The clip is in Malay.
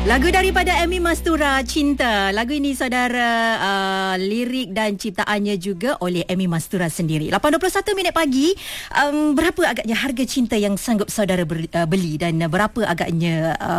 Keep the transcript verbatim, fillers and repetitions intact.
Lagu daripada Emmy Mastura, Cinta. Lagu ini saudara uh, lirik dan ciptaannya juga oleh Emmy Mastura sendiri. lapan dua puluh satu minit pagi. Um, berapa agaknya harga cinta yang sanggup saudara ber, uh, beli dan berapa agaknya uh,